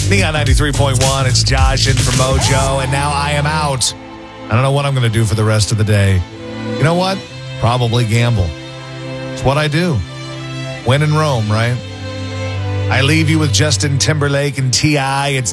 Neon 93.1, it's Josh in for Mojo, and now I am out. I don't know what I'm going to do for the rest of the day. You know what? Probably gamble. It's what I do. When in Rome, right? I leave you with Justin Timberlake and T.I. It's